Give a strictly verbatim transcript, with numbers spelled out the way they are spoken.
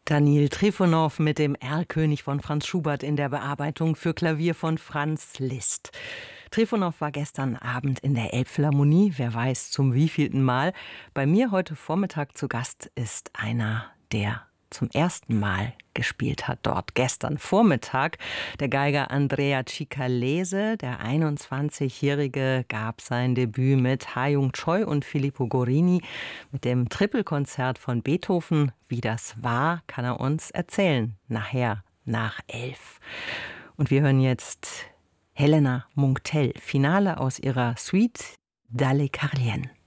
Daniil Trifonow mit dem Erlkönig von Franz Schubert in der Bearbeitung für Klavier von Franz Liszt. Trifonow war gestern Abend in der Elbphilharmonie, wer weiß zum wievielten Mal. Bei mir heute Vormittag zu Gast ist einer, der zum ersten Mal gespielt hat dort. Gestern Vormittag der Geiger Andrea Cicalese, der einundzwanzigjährige, gab sein Debüt mit Ha-Joon Choi und Filippo Guerini mit dem Trippelkonzert von Beethoven. Wie das war, kann er uns erzählen, nachher nach elf. Und wir hören jetzt Helena Munktel, Finale aus ihrer Suite Dalle Carlien.